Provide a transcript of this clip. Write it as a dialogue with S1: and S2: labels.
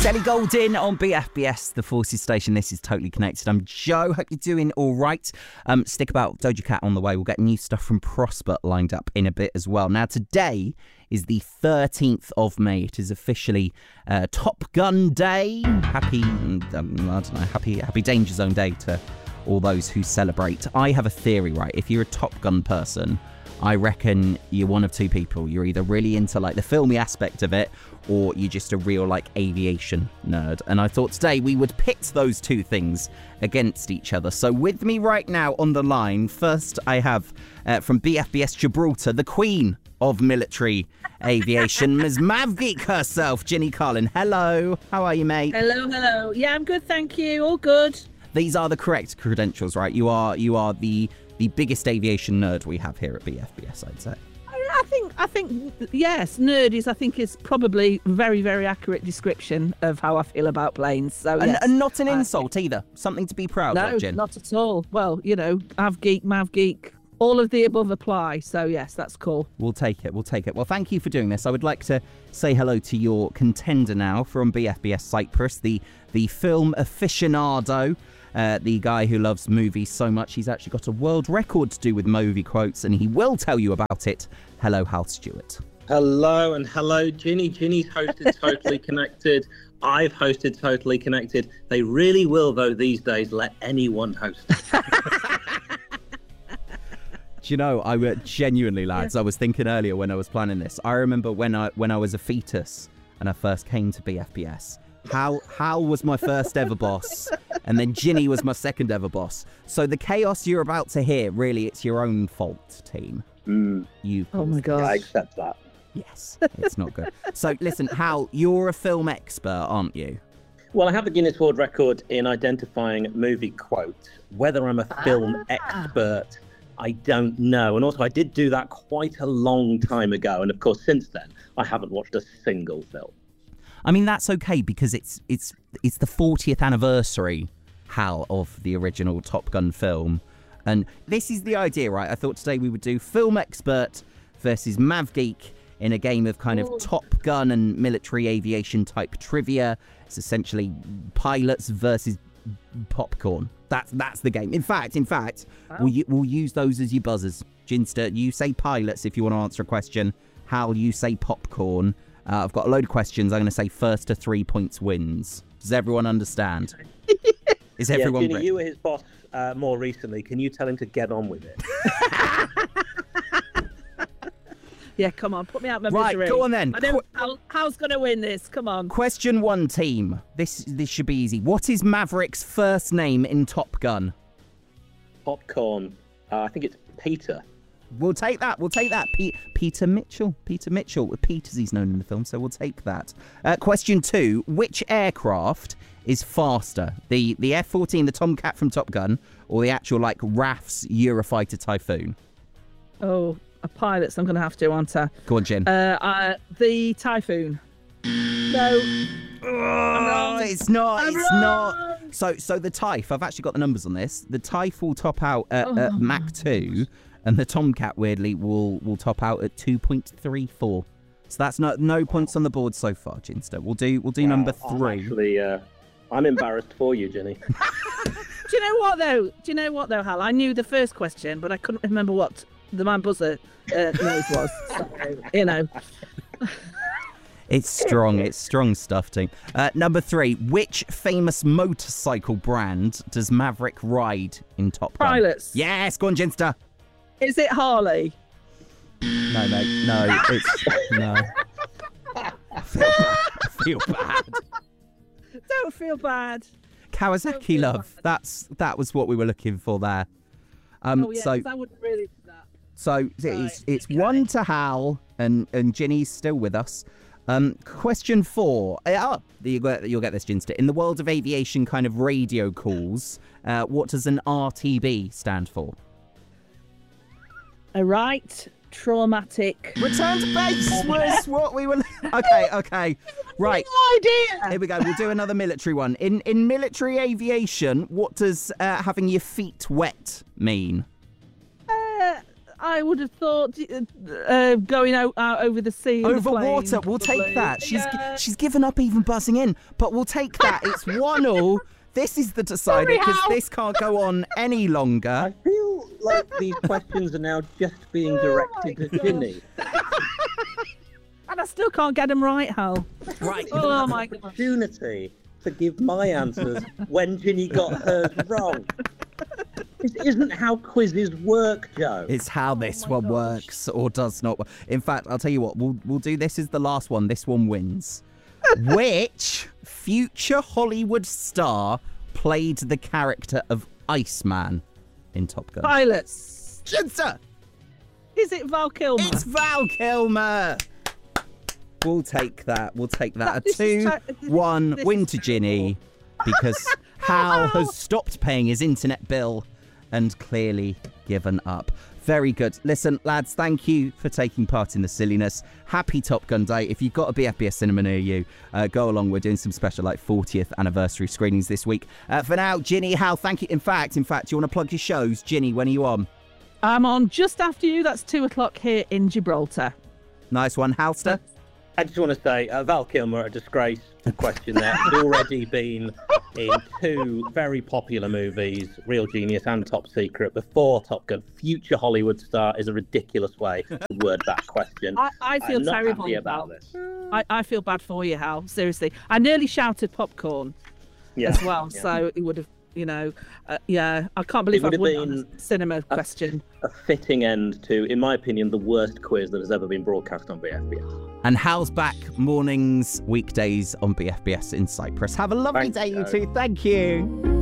S1: Ellie Goulding on BFBS, the Forces Station. This is Totally Connected. I'm Joe. Hope you're doing all right. Stick about Doja Cat on the way. We'll get new stuff from Prosper lined up in a bit as well. Now, today is the 13th of May. It is officially Top Gun Day. Happy Danger Zone Day to all those who celebrate. I have a theory, right? If you're a Top Gun person, I reckon you're one of two people. You're either really into like the filmy aspect of it, or you're just a real like aviation nerd. And I thought today we would pit those two things against each other. So with me right now on the line, first I have from BFBS Gibraltar, the queen of military aviation, Ms. Mavgeek herself, Ginny Carlin. Hello, how are you, mate?
S2: Hello. Yeah, I'm good, thank you. All good.
S1: These are the correct credentials, right? You are the biggest aviation nerd we have here at BFBS, I'd say.
S2: I think yes, nerd is probably a very, very accurate description of how I feel about planes. So yes.
S1: And not an insult either. Something to be proud of, Jen.
S2: No, not at all. Well, you know, Mavgeek, all of the above apply. So yes, that's cool. We'll
S1: take it. Well, thank you for doing this. I would like to say hello to your contender now from BFBS Cyprus, the film aficionado. The guy who loves movies so much, he's actually got a world record to do with movie quotes, and he will tell you about it. Hello, Hal Stewart.
S3: Hello, and hello, Ginny. Ginny's hosted Totally Connected. I've hosted Totally Connected. They really will, though, these days, let anyone host it.
S1: Do you know, I genuinely, lads, I was thinking earlier when I was planning this, I remember when I was a fetus and I first came to BFBS, Hal was my first ever boss, and then Ginny was my second ever boss. So the chaos you're about to hear, really, it's your own fault, team.
S2: Oh my God.
S3: I accept that.
S1: Yes, it's not good. So listen, Hal, you're a film expert, aren't you?
S3: Well, I have the Guinness World Record in identifying movie quotes. Whether I'm a film expert, I don't know. And also, I did do that quite a long time ago. And of course, since then, I haven't watched a single film.
S1: I mean, that's okay because it's the 40th anniversary, Hal, of the original Top Gun film. And this is the idea, right? I thought today we would do film expert versus Mavgeek in a game of kind of Top Gun and military aviation type trivia. It's essentially pilots versus popcorn. That's the game. In fact, wow. we'll use those as your buzzers. Ginster, you say pilots if you want to answer a question. Hal, you say popcorn. I've got a load of questions. I'm going to say first to 3 points wins. Does everyone understand? Is everyone
S3: Ginny, you were his boss more recently. Can you tell him to get on with it?
S2: Yeah, come on. Put me out my misery.
S1: Right, go on then.
S2: I know how's going to win this. Come on.
S1: Question 1, team. This should be easy. What is Maverick's first name in Top Gun?
S3: Popcorn. I think it's Peter.
S1: We'll take that. Peter Mitchell. Pete as he's known in the film, so we'll take that. Question 2. Which aircraft is faster? The F-14, the Tomcat from Top Gun, or the actual, like, RAF's Eurofighter Typhoon?
S2: Oh, a pilot, so I'm going to have to answer.
S1: Go on, Jen.
S2: The Typhoon. No.
S1: Oh, it's not. So the Typh, I've actually got the numbers on this. The Typh will top out at Mach 2. And the Tomcat, weirdly, will top out at 2.34. So that's no points on the board so far, Ginster. We'll do number 3.
S3: I'm embarrassed for you, Ginny.
S2: Do you know what though, Hal? I knew the first question, but I couldn't remember what the man buzzer noise was. So, you know.
S1: It's strong stuff, team. Number 3. Which famous motorcycle brand does Maverick ride in Top Gun?
S2: Pilots.
S1: Yes, go on, Ginster.
S2: Is it Harley?
S1: No, mate. No, no. I feel bad.
S2: Don't feel bad.
S1: Kawasaki, love. That was what we were looking for there.
S2: So I wouldn't really do that.
S1: So it's 1 to Hal, and Ginny's still with us. Question 4. You'll get this, Ginster. In the world of aviation kind of radio calls, what does an RTB stand for?
S2: A right traumatic
S1: return to base was what we were. Okay, right.
S2: No idea.
S1: Here we go. We'll do another military one. In military aviation, what does having your feet wet mean?
S2: I would have thought going out over the sea. in the
S1: Over
S2: plane,
S1: water, we'll take
S2: probably.
S1: that.
S2: Yeah.
S1: She's given up even buzzing in, but we'll take that. It's 1-1. This is the decider
S2: Sorry,
S1: because
S2: Hal.
S1: this can't go on any longer.
S3: I feel like these questions are now just being directed to Ginny.
S2: And I still can't get them right, Hal.
S1: Right.
S2: Oh my god.
S3: Opportunity to give my answers when Ginny got hers wrong. This isn't how quizzes work, Joe.
S1: It's how this
S2: my
S1: one
S2: gosh.
S1: works or does not work. In fact, I'll tell you what, we'll do this as the last one. This one wins. Which future Hollywood star played the character of Iceman in Top Gun?
S2: Pilots.
S1: Spencer!
S2: Is it Val Kilmer?
S1: It's Val Kilmer! We'll take that. We'll take that.
S2: This is
S1: A 2-1
S2: this
S1: win
S2: is
S1: to Ginny because Hal has stopped paying his internet bill and clearly given up. Very good. Listen, lads, thank you for taking part in the silliness. Happy Top Gun Day. If you've got a BFBS cinema near you, go along. We're doing some special 40th anniversary screenings this week. For now, Ginny, Hal, thank you. In fact, do you want to plug your shows? Ginny, when are you on?
S2: I'm on just after you. That's 2:00 here in Gibraltar.
S1: Nice one. Halster?
S3: I just want to say, Val Kilmer, a disgrace question there. He's already been in 2 very popular movies, Real Genius and Top Secret, before Top Gun. Future Hollywood star is a ridiculous way to word that question.
S2: I feel
S3: I'm not
S2: terrible
S3: happy about this.
S2: I feel bad for you, Hal. Seriously. I nearly shouted popcorn
S3: Yeah.
S2: as well,
S3: Yeah.
S2: so it would have, yeah. I can't believe
S3: It would
S2: I
S3: have
S2: wouldn't
S3: been
S2: on a cinema question.
S3: A fitting end to, in my opinion, the worst quiz that has ever been broadcast on BFBS.
S1: And Hal's back mornings, weekdays on BFBS in Cyprus. Have a lovely
S3: Thanks,
S1: day, you
S3: Joe.
S1: two. Thank you.